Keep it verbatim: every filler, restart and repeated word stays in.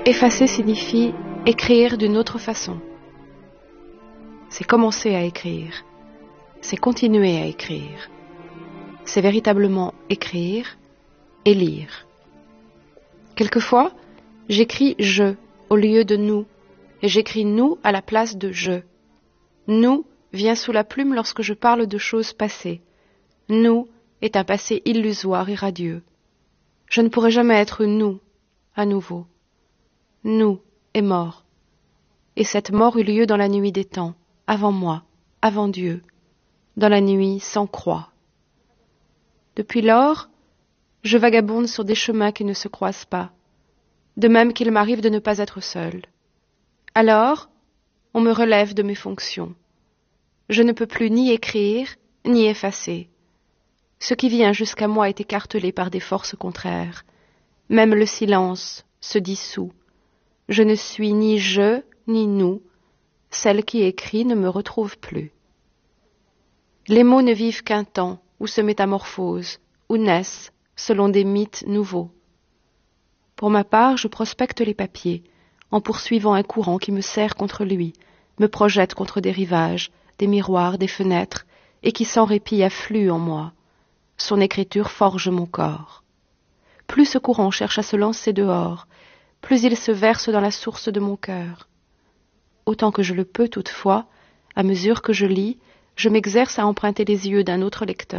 Effacer signifie écrire d'une autre façon. C'est commencer à écrire. C'est continuer à écrire. C'est véritablement écrire et lire. Quelquefois, j'écris « je » au lieu de « nous » et j'écris « nous » à la place de « je ». « Nous » vient sous la plume lorsque je parle de choses passées. « Nous » est un passé illusoire et radieux. Je ne pourrai jamais être « nous » à nouveau. « Nous » est mort. Et cette mort eut lieu dans la nuit des temps, avant moi, avant Dieu, dans la nuit sans croix. Depuis lors, je vagabonde sur des chemins qui ne se croisent pas, de même qu'il m'arrive de ne pas être seul. Alors, on me relève de mes fonctions. Je ne peux plus ni écrire, ni effacer. Ce qui vient jusqu'à moi est écartelé par des forces contraires. Même le silence se dissout. Je ne suis ni je, ni nous. Celle qui écrit ne me retrouve plus. Les mots ne vivent qu'un temps, où se métamorphosent, où naissent, selon des mythes nouveaux. Pour ma part, je prospecte les papiers, en poursuivant un courant qui me serre contre lui, me projette contre des rivages, des miroirs, des fenêtres, et qui sans répit afflue en moi. Son écriture forge mon corps. Plus ce courant cherche à se lancer dehors, plus il se verse dans la source de mon cœur. Autant que je le peux toutefois, à mesure que je lis, je m'exerce à emprunter les yeux d'un autre lecteur.